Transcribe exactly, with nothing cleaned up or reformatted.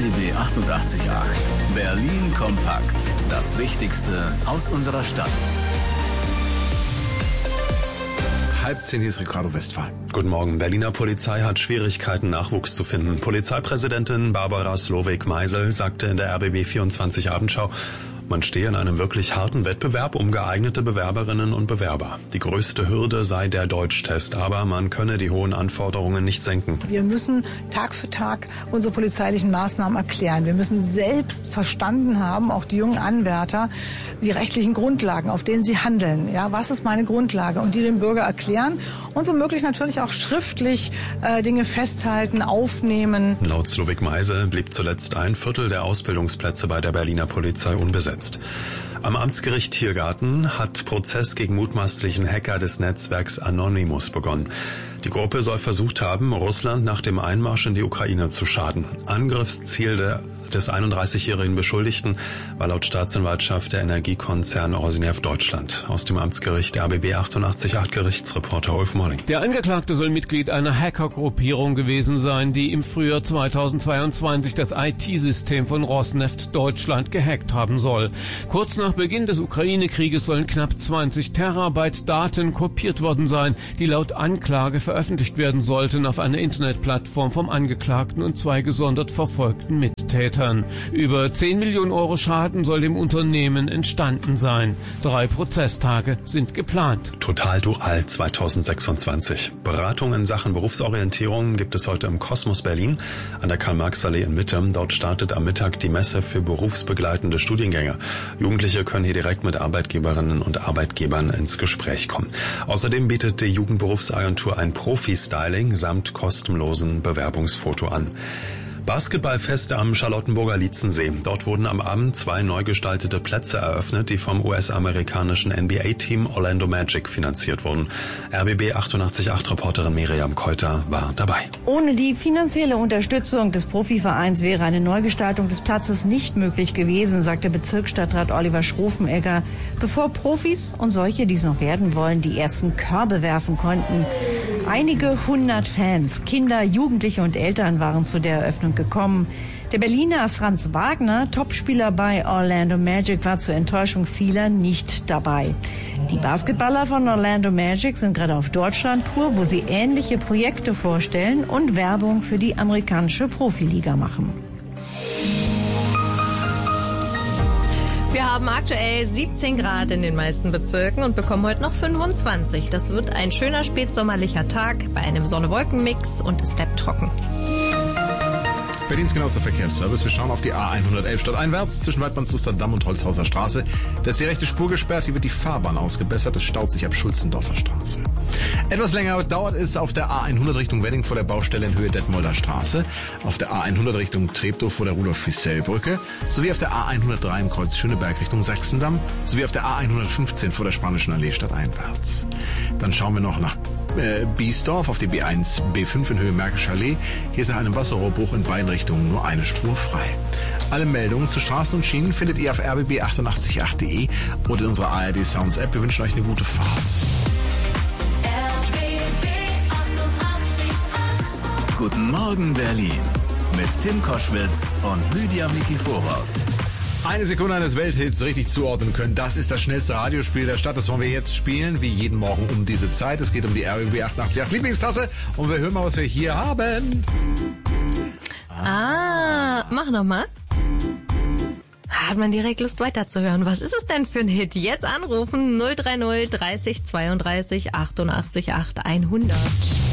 B achtundachtzig Komma acht. Berlin kompakt. Das Wichtigste aus unserer Stadt. Halb zehn, hier ist Ricardo Westphal. Guten Morgen. Berliner Polizei hat Schwierigkeiten, Nachwuchs zu finden. Polizeipräsidentin Barbara Slowik-Meisel sagte in der R B B vierundzwanzig Abendschau, man stehe in einem wirklich harten Wettbewerb um geeignete Bewerberinnen und Bewerber. Die größte Hürde sei der Deutschtest, aber man könne die hohen Anforderungen nicht senken. Wir müssen Tag für Tag unsere polizeilichen Maßnahmen erklären. Wir müssen selbst verstanden haben, auch die jungen Anwärter, die rechtlichen Grundlagen, auf denen sie handeln. Ja, was ist meine Grundlage? Und die dem Bürger erklären und womöglich natürlich auch schriftlich äh, Dinge festhalten, aufnehmen. Laut Slowik-Meisel blieb zuletzt ein Viertel der Ausbildungsplätze bei der Berliner Polizei unbesetzt. Am Amtsgericht Tiergarten hat Prozess gegen mutmaßlichen Hacker des Netzwerks Anonymous begonnen. Die Gruppe soll versucht haben, Russland nach dem Einmarsch in die Ukraine zu schaden. Angriffsziel der, des einunddreißigjährigen Beschuldigten war laut Staatsanwaltschaft der Energiekonzern Rosneft Deutschland. Aus dem Amtsgericht R B B achtundachtzig Komma acht Gerichtsreporter Ulf Molling. Der Angeklagte soll Mitglied einer Hackergruppierung gewesen sein, die im Frühjahr zweitausendzweiundzwanzig das I T-System von Rosneft Deutschland gehackt haben soll. Kurz nach Beginn des Ukraine-Krieges sollen knapp zwanzig Terabyte Daten kopiert worden sein, die laut Anklage veröffentlicht werden sollten auf einer Internetplattform vom Angeklagten und zwei gesondert verfolgten Mittätern. Über zehn Millionen Euro Schaden soll dem Unternehmen entstanden sein. Drei Prozesstage sind geplant. Total Dual zweitausendsechsundzwanzig. Beratung in Sachen Berufsorientierung gibt es heute im Kosmos Berlin an der Karl-Marx-Allee in Mitte. Dort startet am Mittag die Messe für berufsbegleitende Studiengänge. Jugendliche können hier direkt mit Arbeitgeberinnen und Arbeitgebern ins Gespräch kommen. Außerdem bietet die Jugendberufsagentur ein Profi-Styling samt kostenlosen Bewerbungsfoto an. Basketballfeste am Charlottenburger Lietzensee. Dort wurden am Abend zwei neu gestaltete Plätze eröffnet, die vom U S-amerikanischen N B A-Team Orlando Magic finanziert wurden. R B B achtundachtzig Komma acht Reporterin Miriam Keuter war dabei. Ohne die finanzielle Unterstützung des Profivereins wäre eine Neugestaltung des Platzes nicht möglich gewesen, sagte Bezirksstadtrat Oliver Schrofenegger, bevor Profis und solche, die es noch werden wollen, die ersten Körbe werfen konnten. Einige hundert Fans, Kinder, Jugendliche und Eltern waren zu der Eröffnung gekommen. Der Berliner Franz Wagner, Topspieler bei Orlando Magic, war zur Enttäuschung vieler nicht dabei. Die Basketballer von Orlando Magic sind gerade auf Deutschland-Tour, wo sie ähnliche Projekte vorstellen und Werbung für die amerikanische Profiliga machen. Wir haben aktuell siebzehn Grad in den meisten Bezirken und bekommen heute noch fünfundzwanzig. Das wird ein schöner spätsommerlicher Tag bei einem Sonne-Wolken-Mix und es bleibt trocken. Berlins genauester Verkehrsservice. Wir schauen auf die A hundertelf stadteinwärts zwischen Weidmannslusterdamm und Holzhauser Straße. Da ist die rechte Spur gesperrt, hier wird die Fahrbahn ausgebessert. Es staut sich ab Schulzendorfer Straße. Etwas länger dauert es auf der A hundert Richtung Wedding vor der Baustelle in Höhe Detmolder Straße, auf der A hundert Richtung Treptow vor der Rudolf-Fiesel-Brücke, sowie auf der A hundertdrei im Kreuz Schöneberg Richtung Sachsendamm, sowie auf der A hundertfünfzehn vor der Spanischen Allee stadteinwärts. Dann schauen wir noch nach äh, Biesdorf auf die B eins B fünf in Höhe Märkischer Allee. Hier ist nach einem Wasserrohrbruch in beiden Richtungen nur eine Spur frei. Alle Meldungen zu Straßen und Schienen findet ihr auf r b b achtundachtzig Komma acht punkt de oder in unserer A R D Sounds App. Wir wünschen euch eine gute Fahrt. R B B achtundachtzig Komma acht. Guten Morgen Berlin mit Tim Koschwitz und Lydia Mikiforov. Eine Sekunde eines Welthits richtig zuordnen können. Das ist das schnellste Radiospiel der Stadt. Das wollen wir jetzt spielen, wie jeden Morgen um diese Zeit. Es geht um die R B B achtundachtzig Komma acht Lieblingstasse. Und wir hören mal, was wir hier haben. Ah, mach nochmal. Hat man direkt Lust weiterzuhören. Was ist es denn für ein Hit? Jetzt anrufen null drei null dreißig zweiunddreißig achtundachtzig acht hundert.